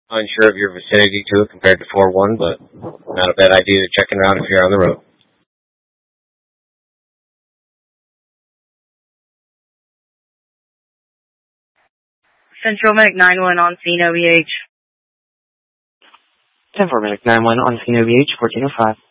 Unsure of your vicinity to it compared to 4-1, but not a bad idea to check around if you're on the road. Central Medic 9-1 on scene OVH. 10-4 Medic 9-1 on scene OVH, 1405.